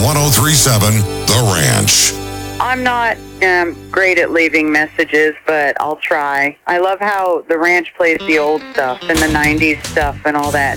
1037 The Ranch. I'm not great at leaving messages, but I'll try. I love how the ranch plays the old stuff and the 90s stuff and all that.